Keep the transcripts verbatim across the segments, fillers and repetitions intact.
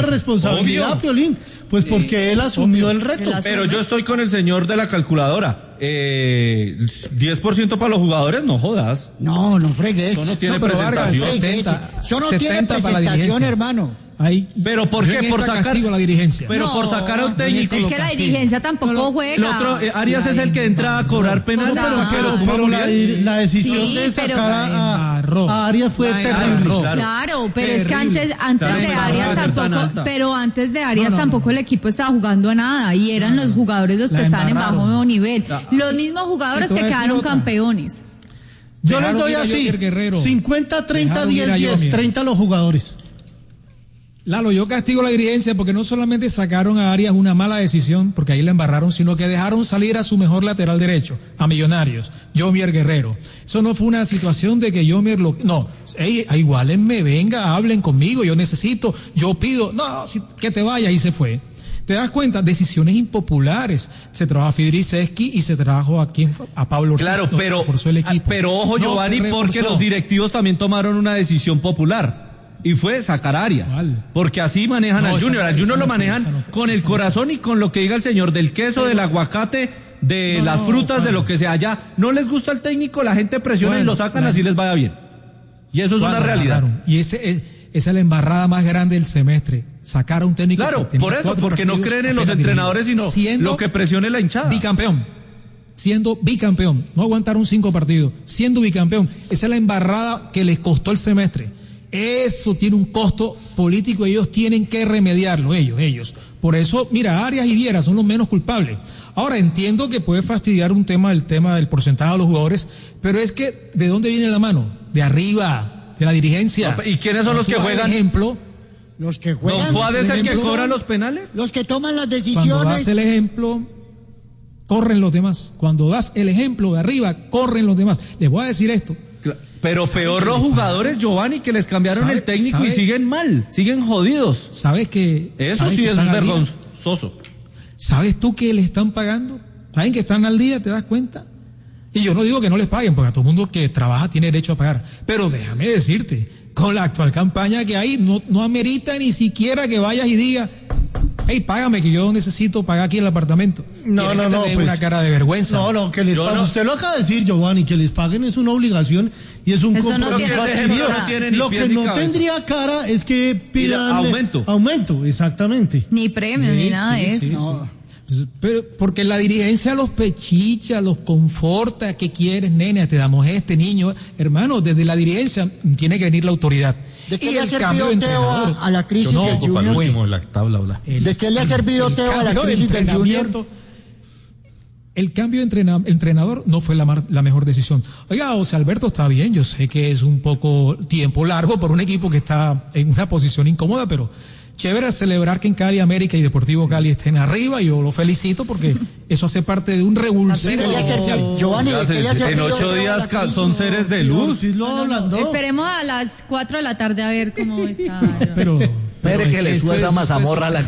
responsabilidad, obvio. Piolín, pues sí, porque él asumió obvio. el reto. Pero yo estoy con el señor de la calculadora. Eh, diez por ciento para los jugadores, no jodas. No, no fregues. Eso no tiene no, presentación. setenta, eso no tiene presentación, hermano. Ahí, pero por qué por sacar la dirigencia. Pero no, por sacar a un técnico. Es que la dirigencia tampoco no, juega. El otro, eh, Arias es el que entra a cobrar penal. No, pero, pero, pero la, la decisión sí, de sacar pero, a, a Arias fue terrible. Claro, claro pero terrible. es que antes, antes claro, de Arias tampoco, pero antes de Arias no, no, tampoco no. el equipo estaba jugando a nada y eran no, los jugadores los que estaban en bajo nivel. No. Los mismos jugadores que quedaron campeones. Yo les doy así: cincuenta, treinta, diez, diez, treinta los jugadores. Lalo, yo castigo la dirigencia porque no solamente sacaron a Arias una mala decisión, porque ahí la embarraron, sino que dejaron salir a su mejor lateral derecho, a Millonarios, Yomier Guerrero. Eso no fue una situación de que Yomier lo... No, hey, igualenme, venga, hablen conmigo, yo necesito, yo pido, no, que te vaya, y se fue. ¿Te das cuenta? Decisiones impopulares. Se trajo a Fidriceski y se trajo a quien, a Pablo Ortiz. Claro, pero, reforzó el equipo. pero ojo, no, Giovanni, porque los directivos también tomaron una decisión popular. Y fue sacar a Arias. ¿Cuál? Porque así manejan no, al Junior. Al Junior lo manejan no fue, con el corazón y con lo que diga el señor, del queso, pero, del aguacate, de no, las frutas, no, de lo que sea. Ya no les gusta el técnico, la gente presiona bueno, y lo sacan la, así les vaya bien. Y eso es una realidad. Y ese es, esa es la embarrada más grande del semestre. Sacar a un técnico. Claro, por eso, porque no creen en los entrenadores, sino lo que presione la hinchada. Bicampeón. Siendo bicampeón. No aguantaron cinco partidos. Siendo bicampeón. Esa es la embarrada que les costó el semestre. Eso tiene un costo político, ellos tienen que remediarlo, ellos, ellos. Por eso, mira, Arias y Viera son los menos culpables. Ahora, entiendo que puede fastidiar un tema, el tema del porcentaje de los jugadores, pero es que, ¿de dónde viene la mano? De arriba, de la dirigencia. ¿Y quiénes son los que juegan? Ejemplo, los que juegan. ¿Don Juan es el que cobra los penales? Los que toman las decisiones. Cuando das el ejemplo, corren los demás. Cuando das el ejemplo de arriba, corren los demás. Les voy a decir esto. Pero peor los jugadores, Giovanni, que les cambiaron ¿sabe, el técnico sabe, y siguen mal, siguen jodidos. ¿Sabes que Eso ¿sabes sí que es vergonzoso. ¿Sabes tú que le están pagando? ¿Saben que están al día? ¿Te das cuenta? Y yo no digo que no les paguen, porque a todo el mundo que trabaja tiene derecho a pagar. Pero déjame decirte, con la actual campaña que hay, no, no amerita ni siquiera que vayas y digas, hey, págame que yo necesito pagar aquí el apartamento. No, no, no. Pues, una cara de vergüenza. No, no, que les paguen. No. Usted lo acaba de decir, Giovanni, que les paguen es una obligación y es un eso compromiso no adquirido. No tiene lo que no cabeza. tendría cara es que pidan aumento. Aumento, exactamente. Ni premio, sí, ni nada sí, de eso. Sí, no. sí. Pero porque la dirigencia los pechicha, los conforta, ¿qué quieres, nene? Te damos este niño. Hermano, desde la dirigencia tiene que venir la autoridad. ¿De qué le ha servido Teo a, a la crisis no, del Junior? Último, la tabla, la, el, ¿De qué le ha servido Teo a la crisis del Junior? El cambio de entrena, entrenador no fue la, mar, la mejor decisión. Oiga, José Alberto está bien, yo sé que es un poco tiempo largo por un equipo que está en una posición incómoda, pero chévere celebrar que en Cali, América y Deportivo Cali estén arriba, yo lo felicito porque eso hace parte de un revulsivo social. Giovanni, en ocho días son seres de luz. No, no, no. Esperemos a las cuatro de la tarde a ver cómo está. Pero... Espere que le suba esa mazamorra a la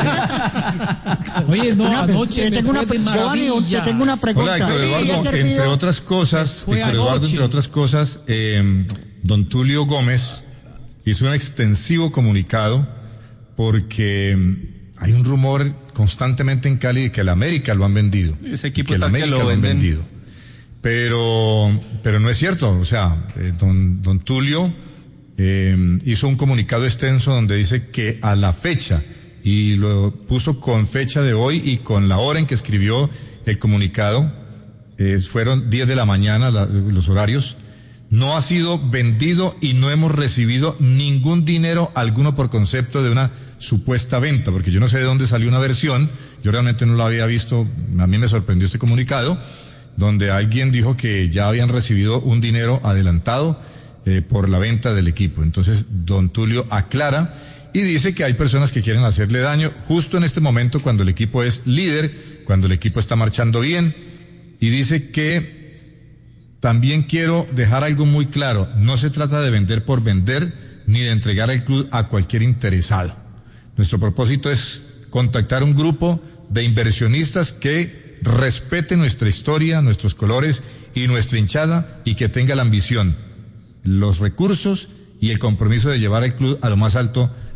cabeza. Oye, no, anoche te tengo, una, Giovanni, te tengo una pregunta. Hola, Héctor Eduardo, entre otras cosas, Héctor Eduardo, entre otras cosas, eh, don Tulio Gómez hizo un extensivo comunicado porque hay un rumor constantemente en Cali de que el América lo han vendido. Ese equipo que el América que lo, lo han vendido. Pero, pero no es cierto, o sea, eh, don, don Tulio Eh, hizo un comunicado extenso donde dice que a la fecha, y lo puso con fecha de hoy y con la hora en que escribió el comunicado, eh, fueron diez de la mañana la, los horarios, no ha sido vendido y no hemos recibido ningún dinero alguno por concepto de una supuesta venta, porque yo no sé de dónde salió una versión, yo realmente no la había visto, a mí me sorprendió este comunicado, donde alguien dijo que ya habían recibido un dinero adelantado Eh, por la venta del equipo. Entonces, don Tulio aclara y dice que hay personas que quieren hacerle daño justo en este momento cuando el equipo es líder, cuando el equipo está marchando bien, y dice que también quiero dejar algo muy claro, no se trata de vender por vender, ni de entregar el club a cualquier interesado. Nuestro propósito es contactar un grupo de inversionistas que respete nuestra historia, nuestros colores y nuestra hinchada, y que tenga la ambición, los recursos y el compromiso de llevar el club a lo más alto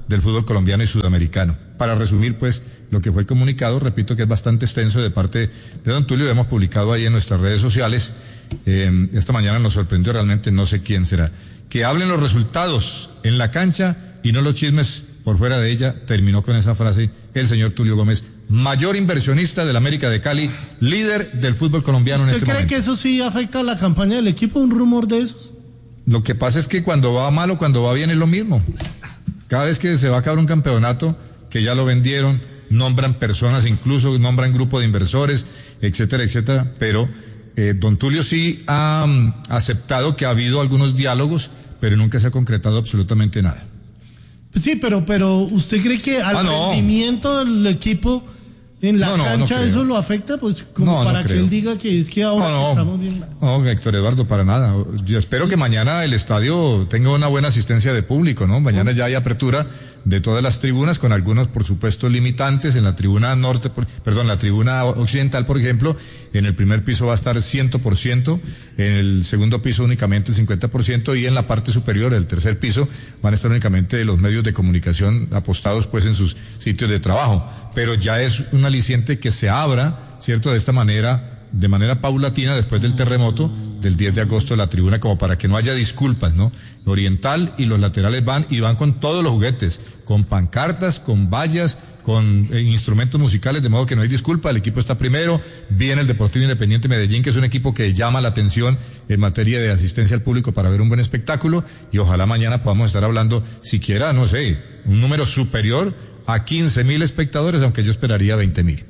del fútbol colombiano y sudamericano. Para resumir, pues, lo que fue el comunicado, repito que es bastante extenso de parte de don Tulio, lo hemos publicado ahí en nuestras redes sociales. Eh, esta mañana nos sorprendió realmente, no sé quién será. Que hablen los resultados en la cancha y no los chismes por fuera de ella, terminó con esa frase el señor Tulio Gómez, mayor inversionista del América de Cali, líder del fútbol colombiano en este momento. ¿Usted cree que eso sí afecta a la campaña del equipo, un rumor de esos? Lo que pasa es que cuando va mal o cuando va bien es lo mismo. Cada vez que se va a acabar un campeonato, que ya lo vendieron, nombran personas, incluso nombran grupo de inversores, etcétera, etcétera, pero eh, don Tulio sí ha um, aceptado que ha habido algunos diálogos, pero nunca se ha concretado absolutamente nada. Sí, pero, pero ¿usted cree que al ah, no. rendimiento del equipo en la no, no, cancha no eso lo afecta? Pues como no, para no que él diga que es que ahora que estamos bien. No, Héctor Eduardo, para nada. Yo espero que mañana el estadio tenga una buena asistencia de público, ¿no? Mañana ya hay apertura de todas las tribunas, con algunos, por supuesto, limitantes. En la tribuna norte, por, perdón, la tribuna occidental, por ejemplo, en el primer piso va a estar cien por ciento, en el segundo piso únicamente el cincuenta por ciento, y en la parte superior, el tercer piso, van a estar únicamente los medios de comunicación apostados, pues, en sus sitios de trabajo. Pero ya es un aliciente que se abra, ¿cierto?, de esta manera, de manera paulatina, después del terremoto del diez de agosto, la tribuna, como para que no haya disculpas, ¿no? Oriental y los laterales van, y van con todos los juguetes, con pancartas, con vallas, con eh, instrumentos musicales, de modo que no hay disculpa, el equipo está primero. Viene el Deportivo Independiente Medellín, que es un equipo que llama la atención en materia de asistencia al público para ver un buen espectáculo, y ojalá mañana podamos estar hablando, siquiera, no sé, un número superior a quince mil espectadores, aunque yo esperaría veinte mil.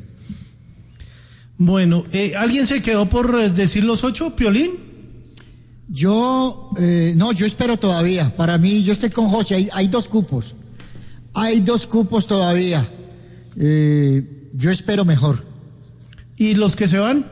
Bueno, eh, ¿alguien se quedó por eh, decir los ocho, Piolín? Yo, eh, no, yo espero todavía. Para mí, yo estoy con José, hay, hay dos cupos. Hay dos cupos todavía. Eh, yo espero mejor. ¿Y los que se van?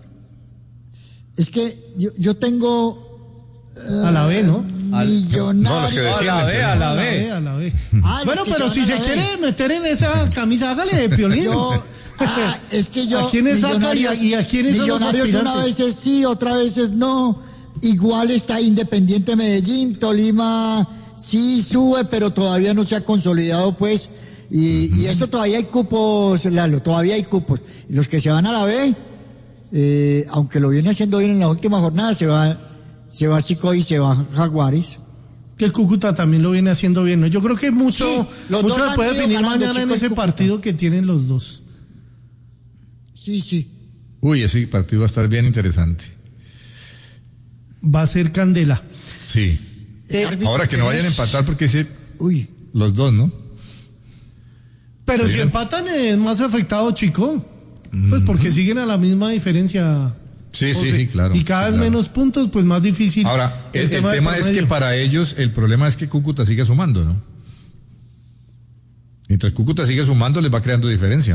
Es que yo, yo tengo... Uh, a la B, ¿no? Millonarios. No, los que decían, a la B, a la B. A la B. Ah, bueno, pero si se quiere meter en esa camisa, hágale, Piolín. Yo, ah, es que yo... ¿A quiénes saca y a, y a quiénes son los aspirantes? Millonarios una veces sí, otra veces no. Igual está Independiente Medellín, Tolima sí sube, pero todavía no se ha consolidado, pues. Y, y esto todavía hay cupos, Lalo, todavía hay cupos. Y los que se van a la B, eh, aunque lo viene haciendo bien en la última jornada, se va, se va Chico y se va Jaguares. Que el Cúcuta también lo viene haciendo bien, ¿no? Yo creo que mucho, sí, mucho se puede definir mañana en ese partido que tienen los dos. Sí, sí. Uy, ese partido va a estar bien interesante. Va a ser candela. Sí. Eh, Ahora que no vayan a empatar porque sí, uy, los dos, ¿no? Pero si empatan es más afectado Chico. Pues porque mm-hmm. siguen a la misma diferencia. Sí, sí, sí, claro. Y cada vez claro. menos puntos, pues más difícil. Ahora, el, el tema, el tema es que para ellos el problema es que Cúcuta sigue sumando, ¿no? Mientras Cúcuta sigue sumando, les va creando diferencia.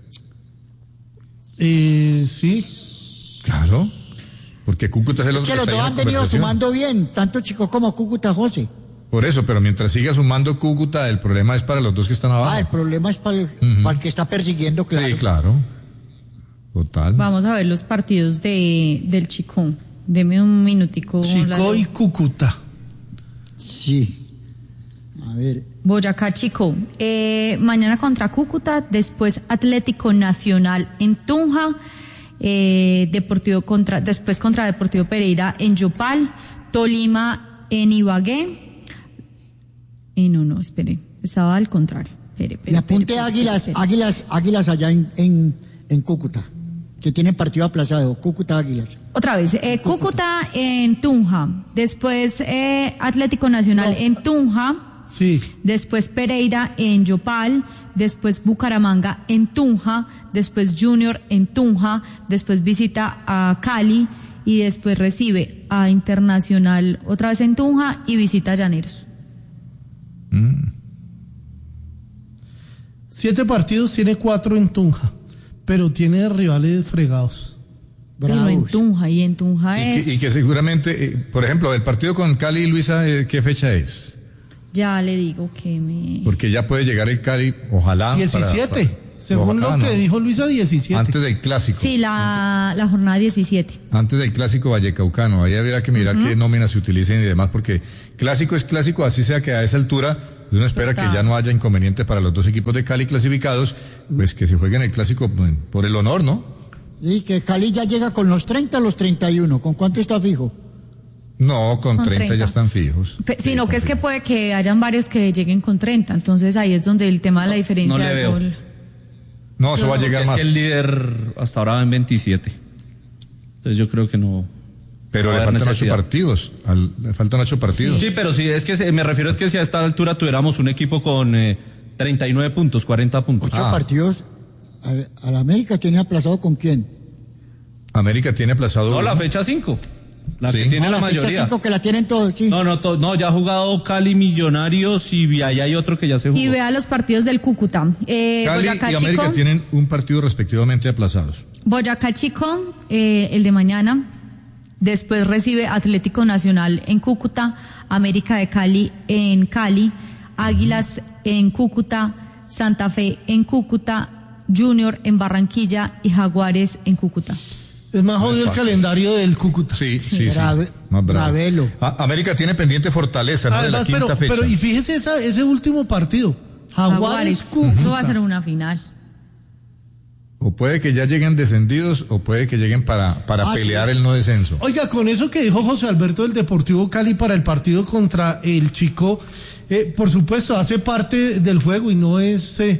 Eh, sí. Claro. Porque Cúcuta es el otro que los dos han venido sumando bien, tanto Chico como Cúcuta, José. Por eso, pero mientras siga sumando Cúcuta, el problema es para los dos que están abajo. Ah, el problema es para el, uh-huh. para el que está persiguiendo, claro. Sí, claro. Total. Vamos a ver los partidos de del Chico. Deme un minutico. Chico la... y Cúcuta. Sí. A ver. Boyacá, Chico. Eh, mañana contra Cúcuta, después Atlético Nacional en Tunja. Eh, Deportivo contra, después contra Deportivo Pereira en Yopal, Tolima en Ibagué. Y eh, no, no, espere, estaba al contrario. Espere, espere, y apunte espere, Águilas, espere. Águilas, Águilas allá en, en, en Cúcuta, que tienen partido aplazado, Cúcuta Águilas. Otra vez, eh, Cúcuta. Cúcuta en Tunja, después eh, Atlético Nacional no. en Tunja. Sí. Después Pereira en Yopal, después Bucaramanga en Tunja, después Junior en Tunja, después visita a Cali y después recibe a Internacional otra vez en Tunja y visita a Llaneros. Mm. Siete partidos, tiene cuatro en Tunja, pero tiene rivales fregados. Pero en Tunja, y en Tunja y es... Que, y que seguramente, eh, por ejemplo, el partido con Cali y Luisa, eh, ¿qué fecha es? Ya le digo que me... Porque ya puede llegar el Cali, ojalá... diecisiete, para, para, según ojalá, lo que no. dijo Luisa, diecisiete. Antes del Clásico. Sí, la, la jornada diecisiete. Antes del Clásico Vallecaucano, ahí habría que mirar uh-huh. qué nóminas se utilicen y demás, porque Clásico es Clásico, así sea que a esa altura uno espera Total. que ya no haya inconveniente para los dos equipos de Cali clasificados, pues que se jueguen el clásico por el honor, ¿no? Sí, que Cali ya llega con los treinta a los treinta y uno. ¿Con cuánto está fijo? No, con, con treinta, treinta ya están fijos. Pe- sino sí, que es fijo. Que puede que hayan varios que lleguen con treinta, entonces ahí es donde el tema de la diferencia no, no de veo. gol. No, eso va a llegar es más. Es que el líder hasta ahora va en veintisiete. Entonces yo creo que no. Pero no le faltan ocho partidos. Al, le faltan ocho partidos. Sí, sí, pero sí, es que se, me refiero es que si a esta altura tuviéramos un equipo con eh, treinta y nueve puntos, cuarenta puntos. Ocho ah. partidos. ¿A, a la América tiene aplazado con quién? América tiene aplazado. No, la fecha cinco. La sí. que tiene no, la, la mayoría. Fecha cinco que la tienen todos, sí. No, no, to, no, ya ha jugado Cali, Millonarios y ahí hay otro que ya se jugó. Y vea los partidos del Cúcuta. Eh, Cali Boyacá y América Chico, tienen un partido respectivamente aplazados. Boyacá Chico, eh, el de mañana. Después recibe Atlético Nacional en Cúcuta, América de Cali en Cali, Águilas en Cúcuta, Santa Fe en Cúcuta, Junior en Barranquilla y Jaguares en Cúcuta. Es más jodido el calendario del Cúcuta. Sí, sí, sí. Brave, más bravo. Bravelo. A- América tiene pendiente Fortaleza, ¿no? Además, de la quinta pero, fecha. pero y fíjese esa, ese último partido. Jaguares, Cúcuta. Eso va a ser una final. O puede que ya lleguen descendidos o puede que lleguen para, para ah, pelear sí. el no descenso. Oiga, con eso que dijo José Alberto del Deportivo Cali para el partido contra el Chico, eh, por supuesto hace parte del juego y no es eh,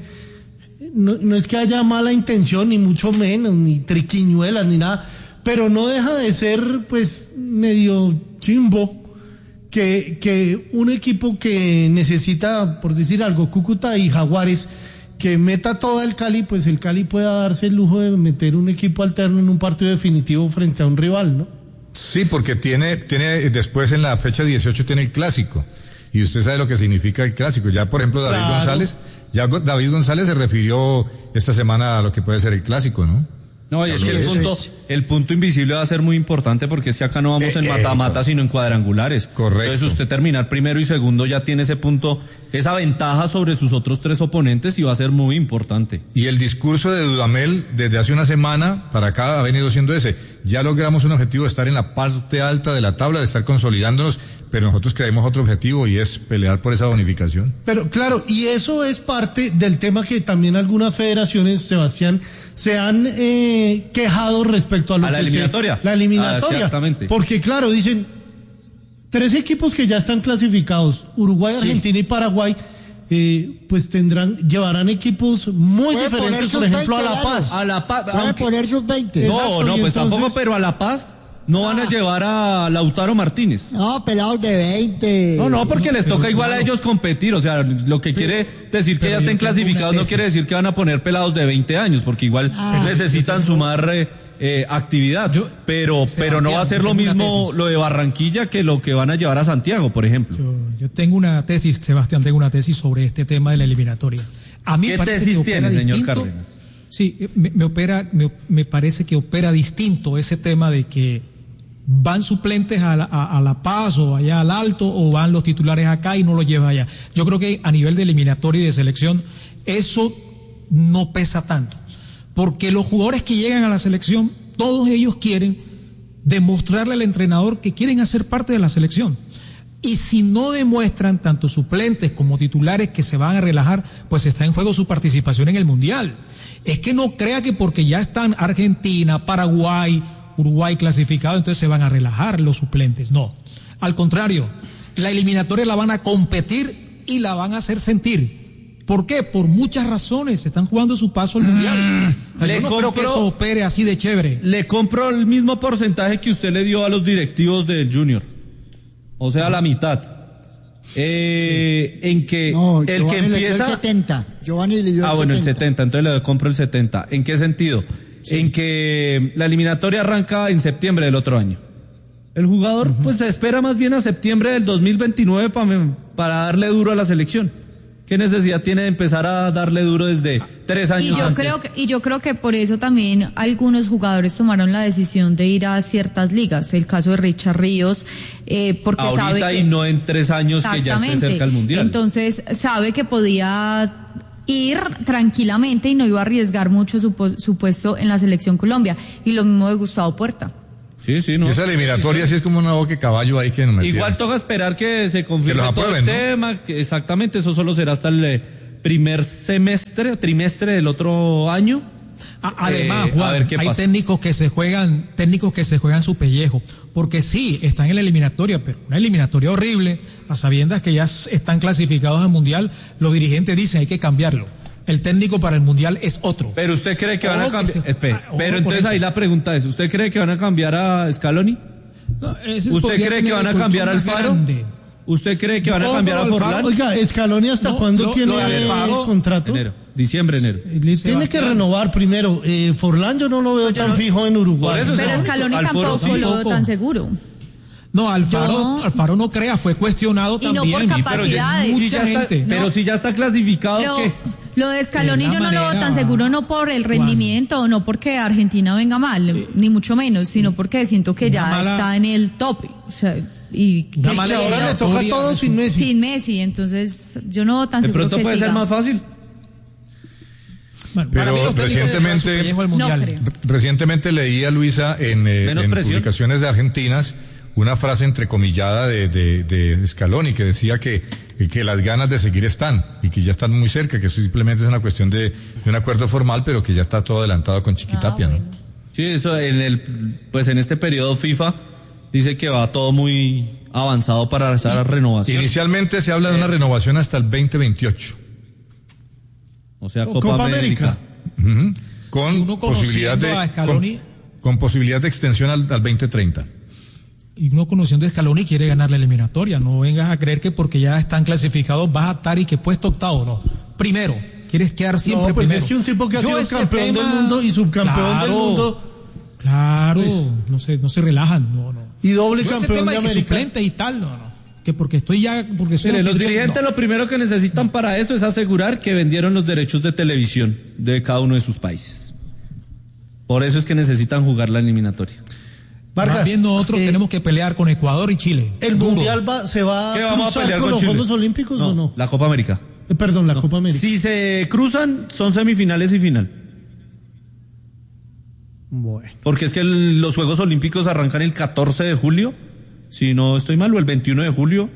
no, no es que haya mala intención ni mucho menos, ni triquiñuelas ni nada, pero no deja de ser pues medio chimbo que, que un equipo que necesita, por decir algo, Cúcuta y Jaguares, que meta todo el Cali, pues el Cali pueda darse el lujo de meter un equipo alterno en un partido definitivo frente a un rival, ¿no? Sí, porque tiene, tiene después en la fecha dieciocho tiene el clásico. Y usted sabe lo que significa el clásico. Ya, por ejemplo, David claro. González, ya David González se refirió esta semana a lo que puede ser el clásico, ¿no? No, y es que el punto, el punto invisible va a ser muy importante porque es que acá no vamos en mata-mata, sino en cuadrangulares. Correcto. Entonces usted terminar primero y segundo ya tiene ese punto, esa ventaja sobre sus otros tres oponentes y va a ser muy importante. Y el discurso de Dudamel desde hace una semana para acá ha venido siendo ese. Ya logramos un objetivo de estar en la parte alta de la tabla, de estar consolidándonos, pero nosotros creemos otro objetivo y es pelear por esa bonificación. Pero claro, y eso es parte del tema que también algunas federaciones, Sebastián, se han eh, quejado respecto a lo a la que eliminatoria. Se, la eliminatoria. Ah, exactamente. Porque claro, dicen, tres equipos que ya están clasificados, Uruguay, sí. Argentina y Paraguay, eh, pues tendrán, llevarán equipos muy diferentes, por ejemplo, a La Paz. A La Paz. Pueden aunque... poner sus veinte. No, Exacto, no, pues entonces... tampoco, pero a La Paz no van a llevar a Lautaro Martínez. No, pelados de veinte. No, no, porque no, les toca igual claro. a ellos competir. O sea, lo que pero, quiere decir que ya estén clasificados no quiere decir que van a poner pelados de veinte años, porque igual ah, necesitan sumar eh, eh, actividad. Yo, pero pero no va a ser lo mismo lo de Barranquilla que lo que van a llevar a Santiago, por ejemplo. Yo, yo tengo una tesis, Sebastián, tengo una tesis sobre este tema de la eliminatoria. A mí ¿Qué me tesis tiene, señor Cárdenas? Sí, me, me opera, me, me parece que opera distinto ese tema de que van suplentes a la, a, a La Paz o allá al Alto o van los titulares acá y no los llevan allá. Yo creo que a nivel de eliminatoria y de selección eso no pesa tanto, porque los jugadores que llegan a la selección, todos ellos quieren demostrarle al entrenador que quieren hacer parte de la selección. Y si no demuestran, tanto suplentes como titulares, que se van a relajar, pues está en juego su participación en el Mundial. Es que no crea que porque ya están Argentina, Paraguay, Uruguay clasificado, entonces se van a relajar los suplentes. No, al contrario, la eliminatoria la van a competir y la van a hacer sentir. ¿Por qué? Por muchas razones. Están jugando su paso al Mundial. Mm, le no compro, creo que eso opere así de chévere. Le compro el mismo porcentaje que usted le dio a los directivos del Junior. O sea, la mitad. Eh, sí. En que no, el Giovanni que empieza... le dio el setenta. Giovanni le dio ah, el bueno, setenta. el setenta. Entonces le compro el setenta. ¿En qué sentido? Sí. En que la eliminatoria arranca en septiembre del otro año. El jugador uh-huh. pues se espera más bien a septiembre del dos mil veintinueve para, para darle duro a la selección. ¿Qué necesidad tiene de empezar a darle duro desde tres años y yo antes? Creo que, y yo creo que por eso también algunos jugadores tomaron la decisión de ir a ciertas ligas. El caso de Richard Ríos, eh, porque ahorita sabe que, y no en tres años que ya esté cerca del Mundial. Entonces sabe que podía ir tranquilamente y no iba a arriesgar mucho su, su puesto en la selección Colombia. Y lo mismo de Gustavo Puerta. Sí, sí, no. Esa eliminatoria sí, sí, sí es como una boca de caballo ahí que no me Igual toca esperar que se confirme que todo el tema, ¿no? Que exactamente, eso solo será hasta el primer semestre o trimestre del otro año. Además, eh, Juan, hay pasa. técnicos que se juegan, técnicos que se juegan su pellejo, porque sí, están en la eliminatoria, pero una eliminatoria horrible, a sabiendas que ya están clasificados al Mundial, los dirigentes dicen hay que cambiarlo. El técnico para el Mundial es otro. Pero usted cree que van a cambiar. Se... Espera, ah, pero entonces ahí la pregunta es, ¿usted cree que van a cambiar a Scaloni? No, ¿Usted cree que van a cambiar al Faro? Grande. ¿Usted cree que van a cambiar a Forlán? Oiga, Scaloni hasta no, cuándo lo, tiene lo el contrato? Enero, diciembre, enero. Le tiene que renovar primero. Eh, Forlán yo no lo veo yo tan no, fijo en Uruguay. Eso, pero Scaloni tampoco sí, lo veo tan seguro. No, Alfaro, yo... Alfaro no crea, fue cuestionado y también. Y no por capacidades. Pero, si ya está, no. pero si ya está clasificado, pero, ¿qué? Lo de Scaloni yo no lo veo tan seguro, no por el rendimiento, Juan. No porque Argentina venga mal, eh, ni mucho menos, sino porque siento que ya mala... está en el tope. O sea, y una que mala ahora le toca todo sin Messi. Sin Messi, entonces yo no veo tan de seguro que De pronto puede siga. ser más fácil. Bueno, pero recientemente, no recientemente leía, Luisa, en, eh, en publicaciones de argentinas, una frase entrecomillada de, de, de Scaloni que decía que, que las ganas de seguir están y que ya están muy cerca, que eso simplemente es una cuestión de, de un acuerdo formal, pero que ya está todo adelantado con Chiquitapia. Ah, bueno. ¿No? Sí, eso en el, pues en este periodo FIFA dice que va todo muy avanzado para esa renovación. Inicialmente se habla de una renovación hasta el veinte veintiocho. O sea, Copa, Copa América. América. Uh-huh. Con posibilidad de con, con posibilidad de extensión al, al veinte treinta. Y uno conociendo a Scaloni quiere ganar la eliminatoria. No vengas a creer que porque ya están clasificados vas a estar y que puesto octavo, no. Primero, quieres quedar siempre no, pues primero. Es que un tipo que ha Yo sido campeón tema, del mundo y subcampeón claro, del mundo. Claro, pues, no se, no se relajan, no, no. Y doble Yo campeón ese tema de de América. Que suplentes y tal, no, no. Que porque estoy ya, porque soy Mire, los anfitrión, dirigentes no. Lo primero que necesitan para eso es asegurar que vendieron los derechos de televisión de cada uno de sus países. Por eso es que necesitan jugar la eliminatoria. Vargas, Más bien nosotros eh, tenemos que pelear con Ecuador y Chile. ¿El Duro. Mundial va, se va a cruzar a pelear con, con los Chile? Juegos Olímpicos no, o no? La Copa América. Eh, perdón, la no. Copa América. Si se cruzan, son semifinales y final. Bueno. Porque es que el, los Juegos Olímpicos arrancan el catorce de julio, si no estoy mal, o el veintiuno de julio,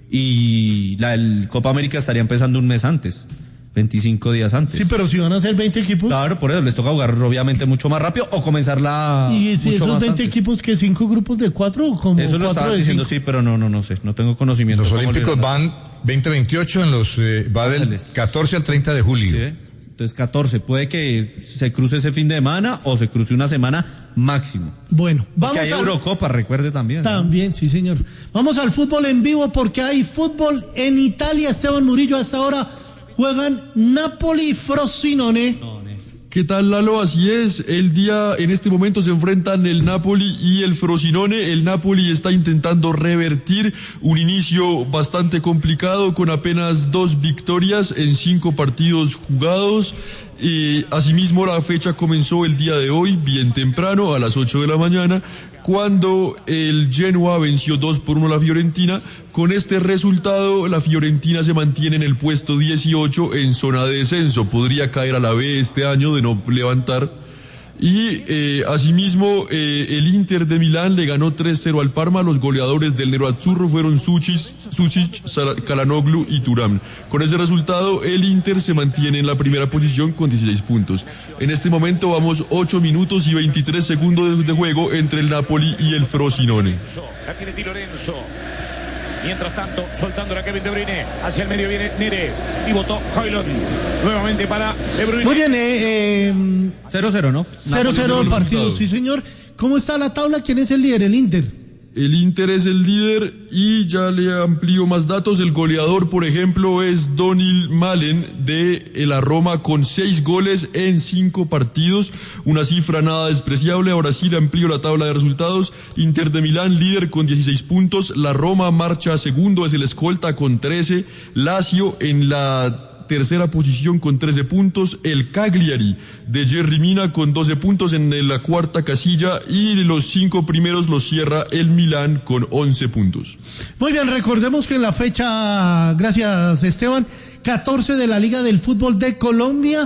y la el Copa América estaría empezando un mes antes. veinticinco días antes. Sí, pero si van a ser veinte equipos. Claro, por eso les toca jugar obviamente mucho más rápido o comenzarla. ¿Y si mucho esos más veinte antes. Equipos que cinco grupos de cuatro o como eso lo cuatro estaba de diciendo, cinco? sí, pero no, no, no sé, no tengo conocimiento. Los Olímpicos van veinte veintiocho, en los eh, va del catorce al treinta de julio. Sí, ¿eh? Entonces catorce, puede que se cruce ese fin de semana o se cruce una semana máximo. Bueno, vamos porque hay al... Eurocopa, recuerde también. También, ¿no? Sí, señor. Vamos al fútbol en vivo porque hay fútbol en Italia. Esteban Murillo, hasta ahora juegan Napoli y Frosinone. No, no. ¿Qué tal, Lalo? Así es, el día, en este momento se enfrentan el Napoli y el Frosinone. El Napoli está intentando revertir un inicio bastante complicado con apenas dos victorias en cinco partidos jugados. Y asimismo la fecha comenzó el día de hoy, bien temprano, a las ocho de la mañana, cuando el Genoa venció dos por uno a la Fiorentina. Con este resultado, la Fiorentina se mantiene en el puesto dieciocho en zona de descenso. Podría caer a la B este año de no levantar. Y eh, asimismo, eh, el Inter de Milán le ganó tres cero al Parma. Los goleadores del Nerazzurro fueron Sucic, Sucic, Calhanoglu y Thuram. Con ese resultado, el Inter se mantiene en la primera posición con dieciséis puntos. En este momento vamos ocho minutos y veintitrés segundos de, de juego entre el Napoli y el Frosinone. La tiene Di Lorenzo. Mientras tanto, soltando a Kevin De Bruyne. Hacia el medio viene Neres. Y votó Højlund. Nuevamente para De Bruyne. Muy bien, eh... cero cero, ¿no? cero cero el partido, sí, señor. ¿Cómo está la tabla? ¿Quién es el líder? El Inter. El Inter es el líder y ya le amplío más datos. El goleador, por ejemplo, es Donil Malen de la Roma con seis goles en cinco partidos. Una cifra nada despreciable. Ahora sí le amplío la tabla de resultados. Inter de Milán, líder con dieciséis puntos. La Roma marcha segundo, es el escolta con trece. Lazio en la tercera posición con trece puntos, el Cagliari de Jerry Mina con doce puntos en la cuarta casilla y los cinco primeros los cierra el Milán con once puntos. Muy bien, recordemos que en la fecha, gracias Esteban, catorce de la Liga del Fútbol de Colombia,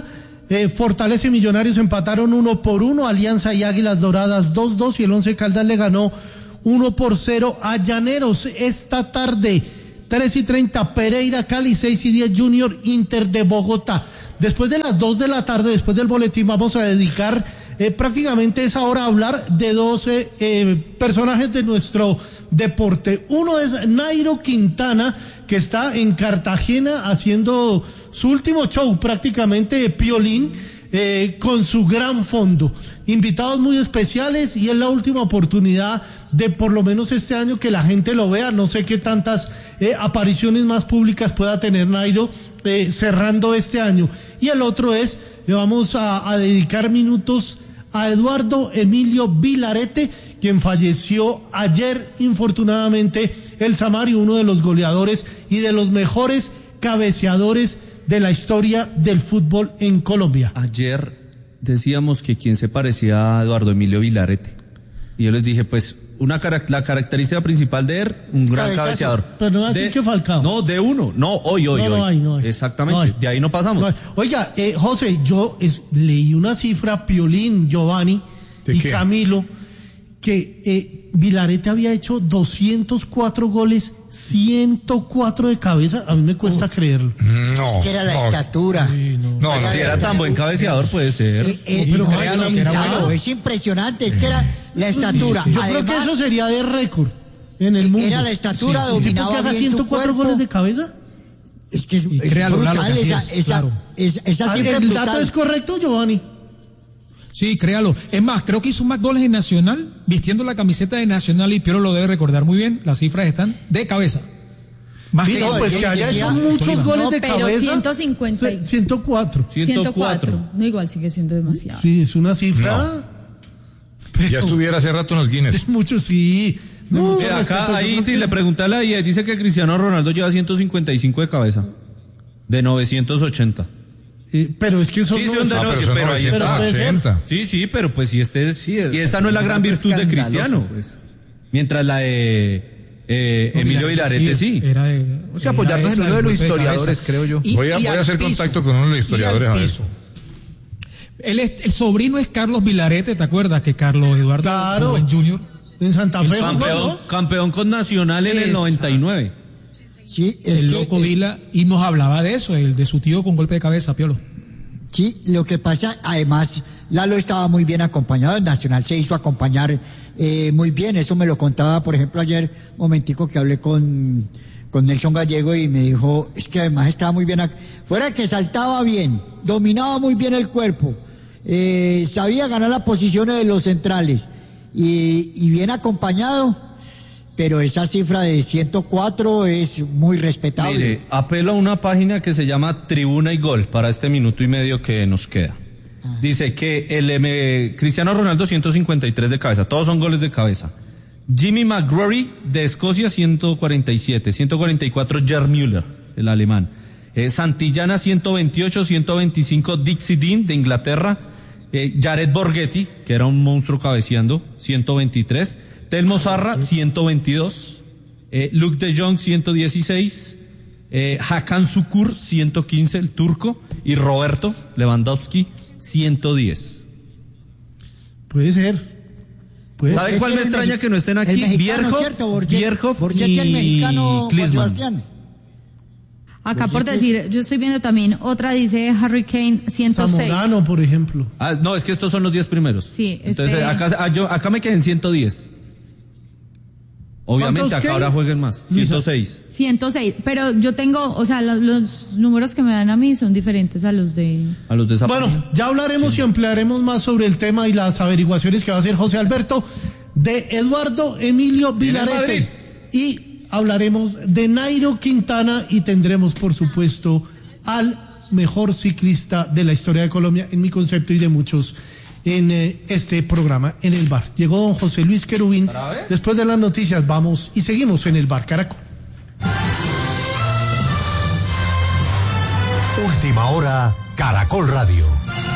Eh, Fortaleza y Millonarios empataron uno por uno, Alianza y Águilas Doradas dos dos, y el Once Caldas le ganó uno por cero a Llaneros. Esta tarde, tres y treinta, Pereira Cali, seis y diez Junior Inter de Bogotá. Después de las dos de la tarde, después del boletín, vamos a dedicar eh, prácticamente esa hora a hablar de dos eh, eh, personajes de nuestro deporte. Uno es Nairo Quintana, que está en Cartagena haciendo su último show, prácticamente Piolín, eh, con su gran fondo. Invitados muy especiales, y es la última oportunidad de por lo menos este año que la gente lo vea. No sé qué tantas eh, apariciones más públicas pueda tener Nairo eh, cerrando este año. Y el otro es, le vamos a, a dedicar minutos a Eduardo Emilio Vilarete, quien falleció ayer, infortunadamente, el Samario, uno de los goleadores y de los mejores cabeceadores de la historia del fútbol en Colombia. Ayer decíamos que quién se parecía a Eduardo Emilio Vilarete, y yo les dije, pues, una carac- la característica principal de él, un gran Cabezazo. cabeceador. Pero no así de, que Falcao. No, de uno, no, hoy, hoy, no, hoy. No hay, no hay. Exactamente, no hay. de ahí no pasamos. No hay. Oiga, eh, José, yo es, leí una cifra, Piolín, Giovanni y qué? Camilo, que eh, Vilarete había hecho doscientos cuatro goles, ciento cuatro de cabeza. A mí me cuesta Uf. creerlo. No. Es que era la no. estatura. Sí, no. No, no, si era tan buen cabeceador, puede ser. Eh, eh, pero no, créalo, es, que era claro, bueno. es impresionante, es que era la estatura. Yo Además, creo que eso sería de récord en el mundo. era la estatura, ¿Un tipo dominaba que haga bien su ciento cuatro cuerpo? goles de cabeza? Es que es, Y es créalo, brutal, claro que así esa, es, esa, claro. esa, esa Ah, cifra es ¿el brutal. dato es correcto, Giovanni? Sí, créalo. Es más, creo que hizo más goles en Nacional, vistiendo la camiseta de Nacional, y Piero lo debe recordar muy bien. Las cifras están de cabeza. Más Sí, que no, pues yo que haya decía- hecho muchos Tolima. goles No, de pero cabeza. ciento cincuenta. C- ciento cuatro. ciento cuatro. No, igual sigue siendo demasiado. Sí, es una cifra. Pero Ya estuviera hace rato en los Guinness. mucho, sí. De No, mucho mira, respeto, acá, yo ahí creo sí que- le pregunté a la I A, dice que Cristiano Ronaldo lleva ciento cincuenta y cinco de cabeza, de novecientos ochenta. Eh, pero es que eso Sí, no sí, es- de Ah, no, pero sí, son pero ahí está. novecientos ochenta. Sí, sí, pero pues si este es, y esta no es la gran virtud de Cristiano, pues. Mientras la de eh, No, Emilio Vilarete Vilarete sí. Era de, O sea, era apoyarnos en esa, uno de los golpe historiadores, cabeza. creo yo. Y- Voy a- y voy a al hacer piso. contacto con uno de los Y al historiadores, a ver. piso. El, el sobrino es Carlos Vilarete, ¿te acuerdas? Que Carlos Eduardo Claro. Rubén junior En Santa Fe. jugó, Campeón, ¿no? campeón con Nacional en el Esa. noventa y nueve. Sí, es el que, loco es- Vila, y nos hablaba de eso, el de su tío con golpe de cabeza, Piolo. sí, lo que pasa, además, Lalo estaba muy bien acompañado, el Nacional se hizo acompañar eh, muy bien, eso me lo contaba, por ejemplo, ayer, momentico que hablé con, con Nelson Gallego y me dijo, es que además estaba muy bien, ac- fuera que saltaba bien, dominaba muy bien el cuerpo, eh, sabía ganar las posiciones de los centrales, y, y bien acompañado, pero esa cifra de ciento cuatro es muy respetable. Mire, apelo a una página que se llama Tribuna y Gol para este minuto y medio que nos queda. Dice que el M, Cristiano Ronaldo ciento cincuenta y tres de cabeza, todos son goles de cabeza. Jimmy McGrory de Escocia ciento cuarenta y siete, ciento cuarenta y cuatro Gerd Müller, el alemán. Eh, Santillana ciento veintiocho, ciento veinticinco Dixie Dean de Inglaterra. Eh, Jared Borghetti, que era un monstruo cabeceando, ciento veintitrés. Telmo Zarra, ciento veintidós. Eh, Luke de Jong, ciento dieciséis. Eh, Hakan Sukur, ciento quince, el turco. Y Roberto Lewandowski, ciento diez. Puede ser. Puede ¿Sabe ser. cuál me El extraña mex- que no estén el aquí? mexicano, Bierhoff, ¿cierto? Borget- Bierhoff Borgetti, el y mexicano, Juan Klinsmann. Sebastián. Acá por decir, yo estoy viendo también otra, dice Harry Kane ciento seis. Zamorano, por ejemplo. Ah, no, es que estos son los diez primeros. Sí, Entonces, este- acá, ah, yo, acá me quedé en ciento diez. Obviamente, ¿Cuántos acá qué? ahora jueguen más. ciento seis. ciento seis, pero yo tengo, o sea, lo- los números que me dan a mí son diferentes a los de... A los de esa Bueno, página. ya hablaremos y ampliaremos más sobre el tema y las averiguaciones que va a hacer José Alberto de Eduardo Emilio Viene el Vilarete. Y hablaremos de Nairo Quintana y tendremos, por supuesto, al mejor ciclista de la historia de Colombia, en mi concepto y de muchos en eh, este programa, en el bar. Llegó don José Luis Querubín. Después de las noticias vamos y seguimos en el bar Caracol. Última hora, Caracol Radio.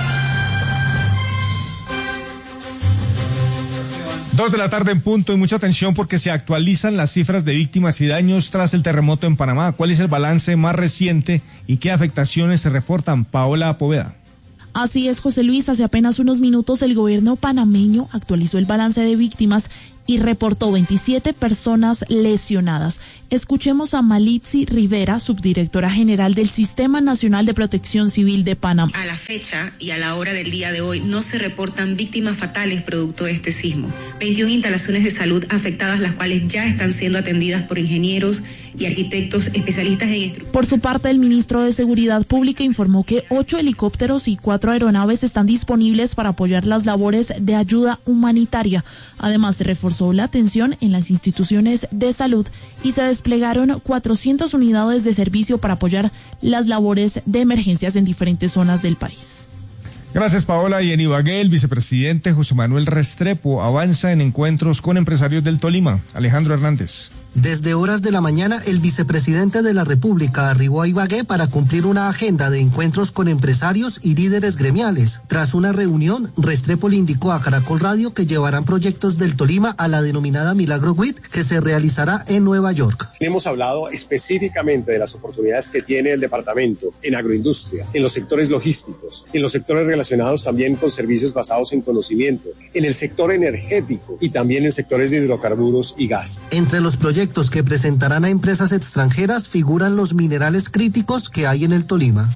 Dos de la tarde en punto y mucha atención porque se actualizan las cifras de víctimas y daños tras el terremoto en Panamá. ¿Cuál es el balance más reciente y qué afectaciones se reportan? Paola Poveda. Así es, José Luis, hace apenas unos minutos el gobierno panameño actualizó el balance de víctimas y reportó veintisiete personas lesionadas. Escuchemos a Malitzi Rivera, subdirectora general del Sistema Nacional de Protección Civil de Panamá. A la fecha y a la hora del día de hoy no se reportan víctimas fatales producto de este sismo. veintiuna instalaciones de salud afectadas, las cuales ya están siendo atendidas por ingenieros y arquitectos especialistas en estructuras. Por su parte, el ministro de Seguridad Pública informó que ocho helicópteros y cuatro aeronaves están disponibles para apoyar las labores de ayuda humanitaria. Además, se reforzó la atención en las instituciones de salud y se desplegaron cuatrocientas unidades de servicio para apoyar las labores de emergencias en diferentes zonas del país. Gracias, Paola. Y en Ibagué, el vicepresidente José Manuel Restrepo avanza en encuentros con empresarios del Tolima. Alejandro Hernández. Desde horas de la mañana, el vicepresidente de la República arribó a Ibagué para cumplir una agenda de encuentros con empresarios y líderes gremiales. Tras una reunión, Restrepo le indicó a Caracol Radio que llevarán proyectos del Tolima a la denominada Milagro W I T, que se realizará en Nueva York. Hemos hablado específicamente de las oportunidades que tiene el departamento en agroindustria, en los sectores logísticos, en los sectores relacionados también con servicios basados en conocimiento, en el sector energético y también en sectores de hidrocarburos y gas. Entre los proyectos que presentarán a empresas extranjeras figuran los minerales críticos que hay en el Tolima.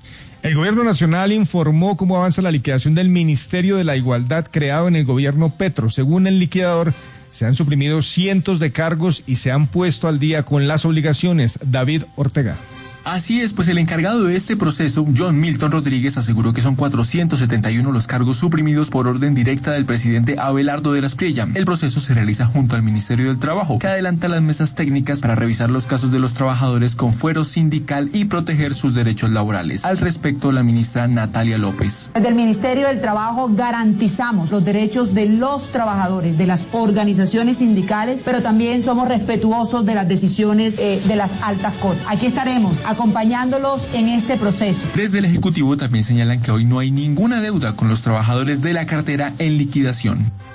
El gobierno nacional informó cómo avanza la liquidación del Ministerio de la Igualdad creado en el gobierno Petro. Según el liquidador, se han suprimido cientos de cargos y se han puesto al día con las obligaciones. David Ortega. Así es, pues el encargado de este proceso, John Milton Rodríguez, aseguró que son cuatrocientos setenta y uno los cargos suprimidos por orden directa del presidente Abelardo de la Espriella. El proceso se realiza junto al Ministerio del Trabajo, que adelanta las mesas técnicas para revisar los casos de los trabajadores con fuero sindical y proteger sus derechos laborales. Al respecto, la ministra Natalia López. Desde el Ministerio del Trabajo garantizamos los derechos de los trabajadores, de las organizaciones sindicales, pero también somos respetuosos de las decisiones eh, de las altas cortes. Aquí estaremos acompañándolos en este proceso. Desde el Ejecutivo también señalan que hoy no hay ninguna deuda con los trabajadores de la cartera en liquidación.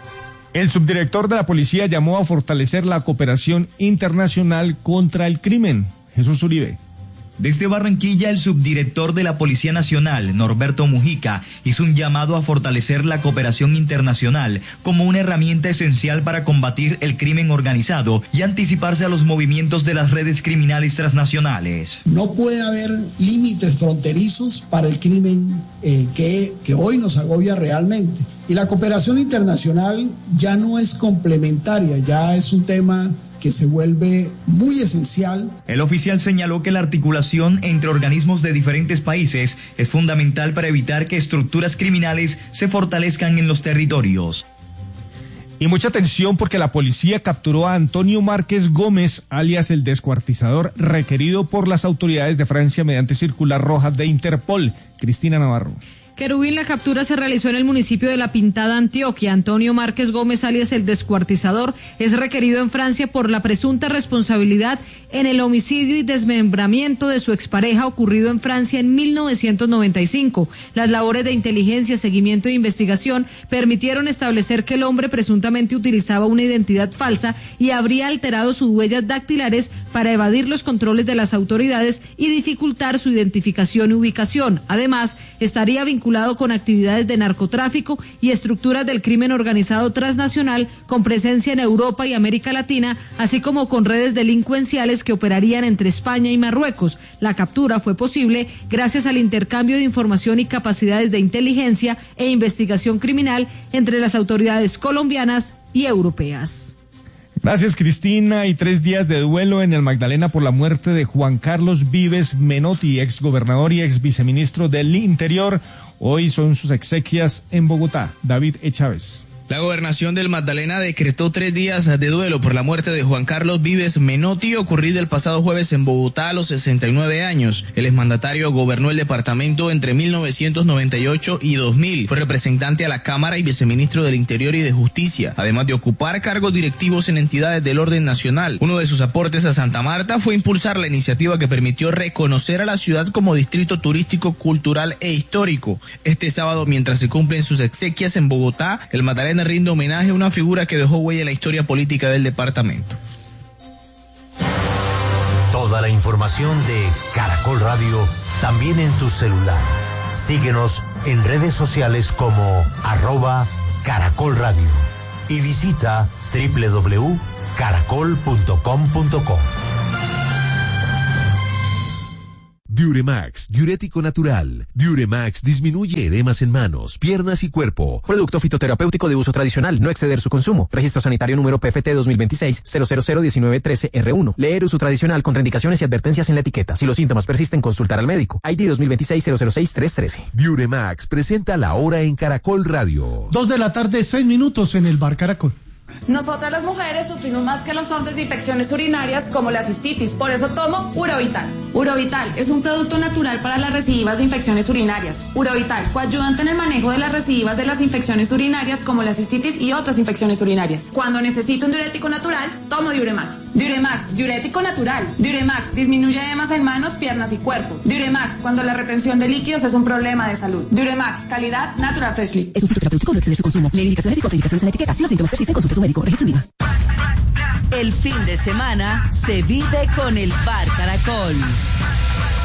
El subdirector de la policía llamó a fortalecer la cooperación internacional contra el crimen. Jesús Uribe. Desde Barranquilla, el subdirector de la Policía Nacional, Norberto Mujica, hizo un llamado a fortalecer la cooperación internacional como una herramienta esencial para combatir el crimen organizado y anticiparse a los movimientos de las redes criminales transnacionales. No puede haber límites fronterizos para el crimen eh, que, que hoy nos agobia realmente. Y la cooperación internacional ya no es complementaria, ya es un tema que se vuelve muy esencial. El oficial señaló que la articulación entre organismos de diferentes países es fundamental para evitar que estructuras criminales se fortalezcan en los territorios. Y mucha atención porque la policía capturó a Antonio Márquez Gómez, alias el descuartizador, requerido por las autoridades de Francia mediante circular roja de Interpol. Cristina Navarro. Querubín, la captura se realizó en el municipio de La Pintada, Antioquia. Antonio Márquez Gómez, alias el descuartizador, es requerido en Francia por la presunta responsabilidad en el homicidio y desmembramiento de su expareja ocurrido en Francia en mil novecientos noventa y cinco. Las labores de inteligencia, seguimiento e investigación permitieron establecer que el hombre presuntamente utilizaba una identidad falsa y habría alterado sus huellas dactilares para evadir los controles de las autoridades y dificultar su identificación y ubicación. Además, estaría vinculado con actividades de narcotráfico y estructuras del crimen organizado transnacional con presencia en Europa y América Latina, así como con redes delincuenciales que operarían entre España y Marruecos. La captura fue posible gracias al intercambio de información y capacidades de inteligencia e investigación criminal entre las autoridades colombianas y europeas. Gracias, Cristina. Y tres días de duelo en el Magdalena por la muerte de Juan Carlos Vives Menotti, ex gobernador y ex viceministro del Interior. Hoy son sus exequias en Bogotá. David E. Chávez. La gobernación del Magdalena decretó tres días de duelo por la muerte de Juan Carlos Vives Menotti, ocurrida el pasado jueves en Bogotá a los sesenta y nueve años. El exmandatario gobernó el departamento entre mil novecientos noventa y ocho y dos mil. Fue representante a la Cámara y viceministro del Interior y de Justicia, además de ocupar cargos directivos en entidades del orden nacional. Uno de sus aportes a Santa Marta fue impulsar la iniciativa que permitió reconocer a la ciudad como distrito turístico, cultural e histórico. Este sábado, mientras se cumplen sus exequias en Bogotá, el Magdalena rinde homenaje a una figura que dejó huella en la historia política del departamento. Toda la información de Caracol Radio también en tu celular. Síguenos en redes sociales como arroba Caracol Radio y visita doble u doble u doble u punto caracol punto com punto co. Diuremax, diurético natural. Diuremax disminuye edemas en manos, piernas y cuerpo. Producto fitoterapéutico de uso tradicional, no exceder su consumo. Registro sanitario número P F T dos mil veintiséis cero cero cero diecinueve trece R uno. Leer uso tradicional, contraindicaciones y advertencias en la etiqueta. Si los síntomas persisten, consultar al médico. I D dos mil veintiséis cero cero seis tres trece. Diuremax presenta la hora en Caracol Radio. Dos de la tarde, seis minutos en el Bar Caracol. Nosotras las mujeres sufrimos más que los hombres de infecciones urinarias como la cistitis, por eso tomo Urovital. Urovital es un producto natural para las recidivas de infecciones urinarias. Urovital, coayudante en el manejo de las recidivas de las infecciones urinarias como la cistitis y otras infecciones urinarias. Cuando necesito un diurético natural, tomo Diuremax. Diuremax, diurético natural. Diuremax disminuye edemas en manos, piernas y cuerpo. Diuremax, cuando la retención de líquidos es un problema de salud. Diuremax, calidad Natural Freshly. Es un producto terapéutico, no exceder su consumo. Lee indicaciones y contraindicaciones en la etiqueta. Si los síntomas persisten, consulte a su médico. Registro INVIMA. El fin de semana se vive con el Bar Caracol.